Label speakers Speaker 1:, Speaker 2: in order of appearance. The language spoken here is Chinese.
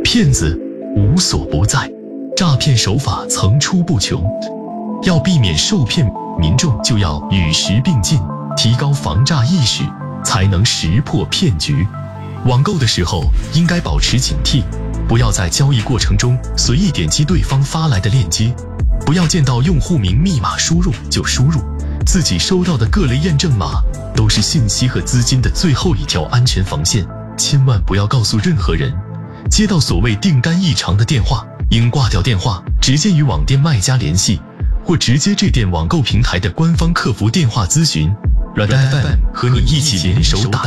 Speaker 1: 骗子无所不在，诈骗手法层出不穷。要避免受骗，民众就要与时并进，提高防诈意识，才能识破骗局。网购的时候应该保持警惕，不要在交易过程中随意点击对方发来的链接，不要见到用户名密码输入就输入，自己收到的各类验证码都是信息和资金的最后一条安全防线，千万不要告诉任何人。接到所谓订单异常的电话，应挂掉电话，直接与网店卖家联系，或直接致电网购平台的官方客服电话咨询。软蛋 FM 和你一起联手打